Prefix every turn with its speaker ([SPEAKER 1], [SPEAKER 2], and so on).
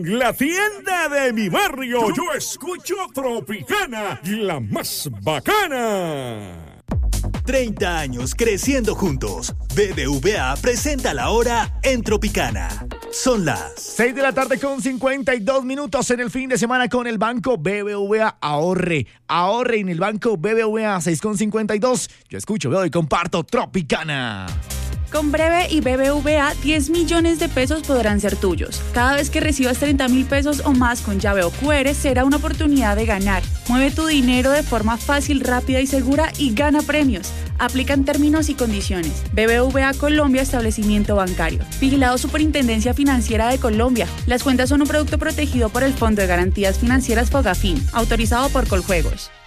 [SPEAKER 1] En la tienda de mi barrio yo escucho Tropicana, la más bacana.
[SPEAKER 2] 30 años creciendo juntos. BBVA presenta la hora en Tropicana. Son las
[SPEAKER 3] 6 de la tarde con 52 minutos en el fin de semana con el Banco BBVA. Ahorre en el Banco BBVA 6,52. Yo escucho, veo y comparto Tropicana.
[SPEAKER 4] Con Breve y BBVA, 10 millones de pesos podrán ser tuyos. Cada vez que recibas 30.000 pesos o más con llave o QR, será una oportunidad de ganar. Mueve tu dinero de forma fácil, rápida y segura y gana premios. Aplican términos y condiciones. BBVA Colombia, establecimiento bancario. Vigilado Superintendencia Financiera de Colombia. Las cuentas son un producto protegido por el Fondo de Garantías Financieras Fogafín, autorizado por Coljuegos.